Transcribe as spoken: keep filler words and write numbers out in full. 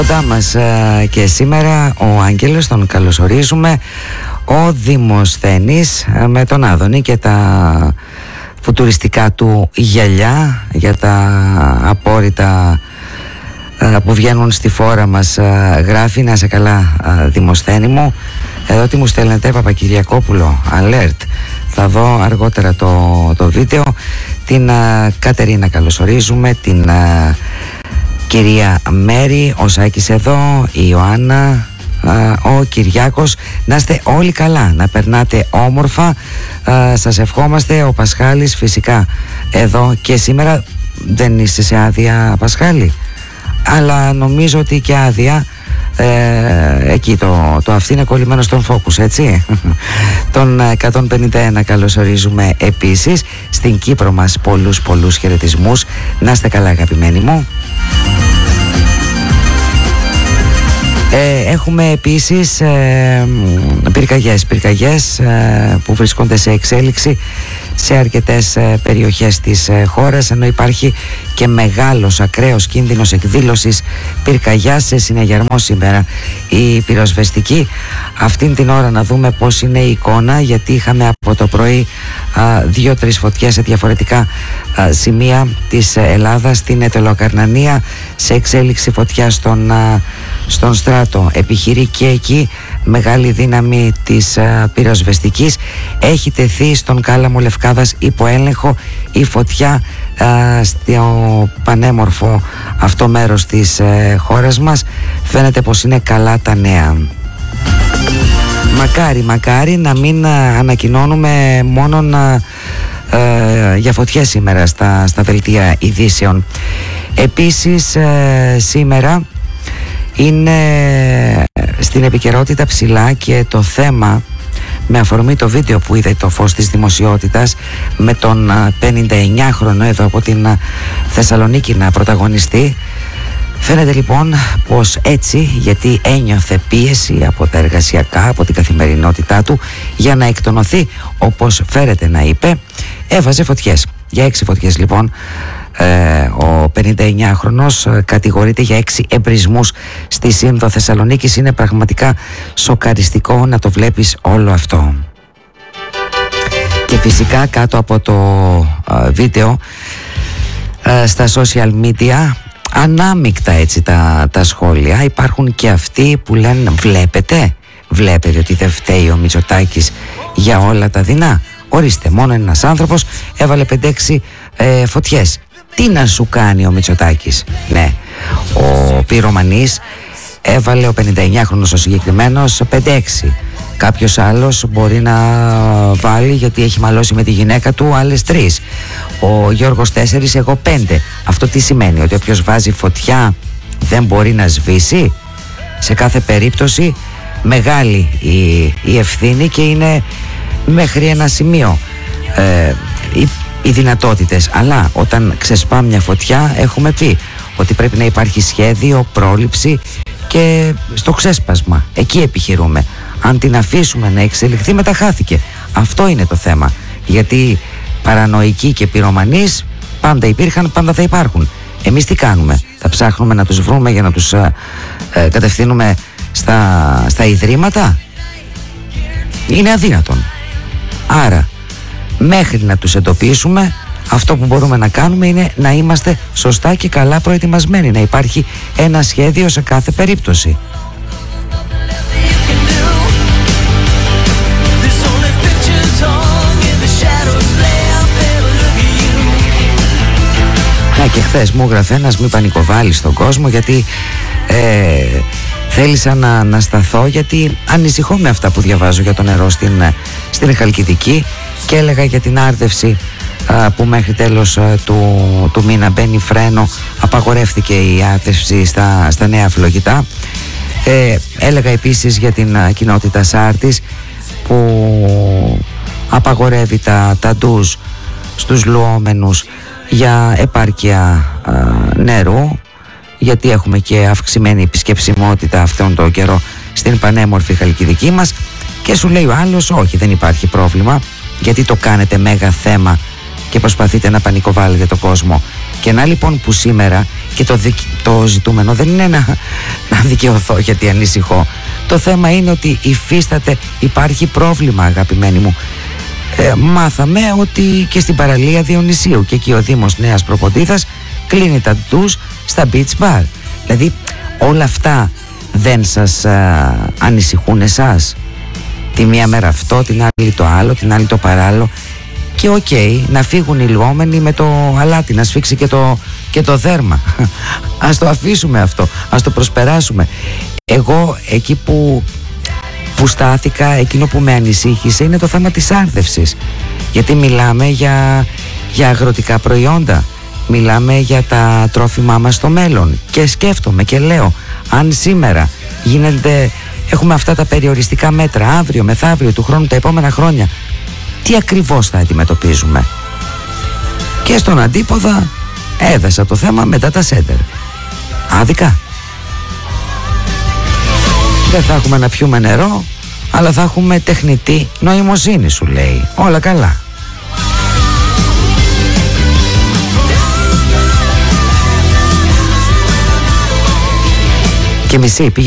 μας και σήμερα ο Άγγελος, τον καλωσορίζουμε, ο Δημοσθένης με τον Άδωνη και τα φουτουριστικά του γυαλιά για τα απόρριτα που βγαίνουν στη φόρα μας. Γράφει: να σε καλά Δημοσθένη μου, εδώ τι μου στέλνετε? Παπακυριακόπουλο alert. Θα δω αργότερα το, το βίντεο. Την uh, Κατερίνα καλωσορίζουμε, την uh, κυρία Μέρη, ο Σάκης εδώ, η Ιωάννα, uh, ο Κυριάκος. Να είστε όλοι καλά, να περνάτε όμορφα. uh, Σας ευχόμαστε. Ο Πασχάλης φυσικά εδώ και σήμερα. Δεν είστε σε άδεια, Πασχάλη? Αλλά νομίζω ότι και άδεια Ε, εκεί το, το αυτή είναι κολλημένο στον Focus, έτσι. Τον εκατόν πενήντα ένα καλωσορίζουμε επίσης. Στην Κύπρο μας πολλούς πολλούς χαιρετισμούς. Να είστε καλά αγαπημένοι μου. Ε, έχουμε επίσης ε, πυρκαγιές, πυρκαγιές ε, που βρίσκονται σε εξέλιξη σε αρκετές ε, περιοχές της ε, χώρας, ενώ υπάρχει και μεγάλος ακραίος κίνδυνος εκδήλωσης πυρκαγιάς σε συναγερμό σήμερα η πυροσβεστική. Αυτήν την ώρα να δούμε πώς είναι η εικόνα, γιατί είχαμε από το πρωί δύο-τρεις φωτιές σε διαφορετικά α, σημεία της Ελλάδας. Στην Ετωλοκαρνανία σε εξέλιξη φωτιά στον, α, στον Στράτο. Επιχειρεί και εκεί μεγάλη δύναμη της α, πυροσβεστικής. Έχει τεθεί στον Κάλαμο Λευκάδας υπό έλεγχο η φωτιά α, στο πανέμορφο αυτό μέρος της ε, χώρας μας. Φαίνεται πως είναι καλά τα νέα. Μακάρι, μακάρι να μην α, ανακοινώνουμε μόνο α, ε, για φωτιές σήμερα στα, στα δελτία ειδήσεων. Επίσης ε, σήμερα είναι στην επικαιρότητα ψηλά και το θέμα, με αφορμή το βίντεο που είδε το φως της δημοσιότητας με τον πενηνταεννιάχρονο εδώ από την Θεσσαλονίκη να πρωταγωνιστεί. Φαίνεται λοιπόν πως έτσι, γιατί ένιωθε πίεση από τα εργασιακά, από την καθημερινότητά του, για να εκτονωθεί, όπως φέρεται να είπε, έβαζε φωτιές. Για έξι φωτιές λοιπόν ε, ο πενηνταεννιάχρονος κατηγορείται για έξι εμπρισμούς στη Σύνδο Θεσσαλονίκης. Είναι πραγματικά σοκαριστικό να το βλέπεις όλο αυτό. Και φυσικά κάτω από το ε, βίντεο ε, στα social media, ανάμεικτα έτσι τα, τα σχόλια. Υπάρχουν και αυτοί που λένε: βλέπετε, βλέπετε ότι δεν φταίει ο Μητσοτάκης για όλα τα δεινά? Ορίστε, μόνο ένας άνθρωπος έβαλε πέντε έξι ε, φωτιές. Τι να σου κάνει ο Μητσοτάκης? Ναι, ο πυρομανής έβαλε, ο πενηνταεννιάχρονος ο συγκεκριμένος, πέντε έξι. Κάποιος άλλος μπορεί να βάλει, γιατί έχει μαλώσει με τη γυναίκα του, άλλες τρεις. Ο Γιώργος τέσσερις, εγώ πέντε. Αυτό τι σημαίνει? Ότι όποιος βάζει φωτιά δεν μπορεί να σβήσει? Σε κάθε περίπτωση μεγάλη η, η ευθύνη και είναι μέχρι ένα σημείο ε, οι, οι δυνατότητες. Αλλά όταν ξεσπά μια φωτιά, έχουμε πει ότι πρέπει να υπάρχει σχέδιο, πρόληψη και στο ξέσπασμα. Εκεί επιχειρούμε. Αν την αφήσουμε να εξελιχθεί, μετά χάθηκε. Αυτό είναι το θέμα. Γιατί παρανοϊκοί και πυρομανείς πάντα υπήρχαν, πάντα θα υπάρχουν. Εμείς τι κάνουμε? Θα ψάχνουμε να τους βρούμε για να τους ε, ε, κατευθύνουμε στα, στα ιδρύματα? Είναι αδύνατον. Άρα μέχρι να τους εντοπίσουμε, αυτό που μπορούμε να κάνουμε είναι να είμαστε σωστά και καλά προετοιμασμένοι. Να υπάρχει ένα σχέδιο σε κάθε περίπτωση. Να, και χθες μου έγραφε ένας: μη πανικοβάλεις στον κόσμο, γιατί ε, θέλησα να, να σταθώ, γιατί ανησυχώ με αυτά που διαβάζω για το νερό στην, στην Χαλκιδική, και έλεγα για την άρδευση α, που μέχρι τέλος α, του, του μήνα μπαίνει φρένο. Απαγορεύτηκε η άρδευση στα, στα νέα φλογητά. Ε, έλεγα επίσης για την α, κοινότητα Σάρτης, που απαγορεύει τα, τα ντουζ στους λουόμενους για επάρκεια α, νερού, γιατί έχουμε και αυξημένη επισκεψιμότητα αυτόν τον καιρό στην πανέμορφη Χαλκιδική μας. Και σου λέει ο άλλος: όχι, δεν υπάρχει πρόβλημα, γιατί το κάνετε μέγα θέμα και προσπαθείτε να πανικοβάλλετε τον κόσμο? Και να λοιπόν που σήμερα και το, δικ... το ζητούμενο δεν είναι να, να δικαιωθώ γιατί ανησυχώ. Το θέμα είναι ότι υφίσταται, υπάρχει πρόβλημα, αγαπημένοι μου. Ε, μάθαμε ότι και στην παραλία Διονυσίου και εκεί ο Δήμος Νέας Προποντίδας κλείνει τα ντους στα beach bar. Δηλαδή όλα αυτά δεν σας α, ανησυχούν εσάς? Τη μία μέρα αυτό, την άλλη το άλλο, την άλλη το παράλληλο. Και οκ, okay, να φύγουν οι λιγόμενοι με το αλάτι, να σφίξει και το, και το δέρμα. Ας το αφήσουμε αυτό, ας το προσπεράσουμε. Εγώ εκεί που, που στάθηκα, εκείνο που με ανησύχησε είναι το θέμα της άρδευσης. Γιατί μιλάμε για, για αγροτικά προϊόντα, μιλάμε για τα τρόφιμά μας στο μέλλον. Και σκέφτομαι και λέω, αν σήμερα γίνεται, έχουμε αυτά τα περιοριστικά μέτρα, αύριο, μεθαύριο, του χρόνου, τα επόμενα χρόνια, τι ακριβώς θα αντιμετωπίζουμε? Και στον αντίποδα έδεσα το θέμα με data center. Άδικα. Δεν θα έχουμε να πιούμε νερό, αλλά θα έχουμε τεχνητή νοημοσύνη, σου λέει. Όλα καλά. Και μισή πήγε